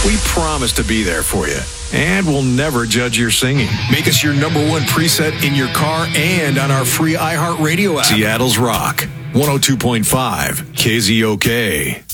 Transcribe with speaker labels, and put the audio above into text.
Speaker 1: We promise to be there for you, and we'll never judge your singing. Make us your number one preset in your car and on our free iHeartRadio app. Seattle's Rock, 102.5 KZOK.